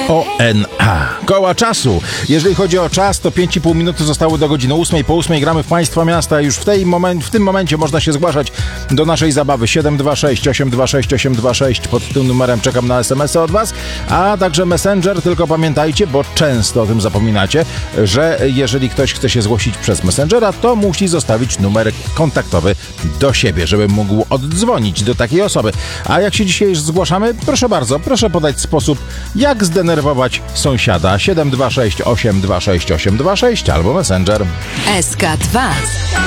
ONA. Koła czasu. Jeżeli chodzi o czas, to 5,5 minuty zostało do godziny 8. Po 8 gramy w Państwa Miasta. Już w tym momencie można się zgłaszać do naszej zabawy. 726 826 826. Pod tym numerem czekam na SMS-y od Was, a także Messenger. Tylko pamiętajcie, bo często o tym zapominacie, że jeżeli ktoś chce się zgłosić przez Messengera, to musi zostawić numer kontaktowy do siebie, żeby mógł oddzwonić do takiej osoby. A jak się dzisiaj zgłaszamy? Proszę bardzo, proszę podać sposób, jak zdenerwować sąsiada. 726 826 826 albo Messenger. SK2